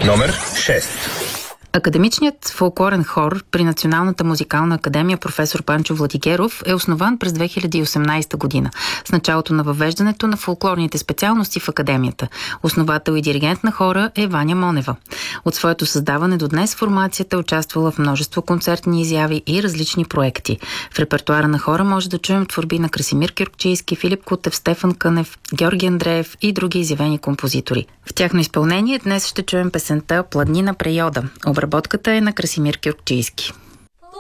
Номер 6. Академичният фолклорен хор при Националната музикална академия професор Панчо Владигеров е основан през 2018 година, с началото на въвеждането на фолклорните специалности в академията. Основател и диригент на хора е Ваня Монева. От своето създаване до днес формацията е участвала в множество концертни изяви и различни проекти. В репертуара на хора може да чуем творби на Красимир Кюркчийски, Филип Кутев, Стефан Кънев, Георги Андреев и други изявени композитори. В тяхно изпълнение днес ще чуем песента "Пладнина прејода". Обработката е на Красимир Кюркчийски.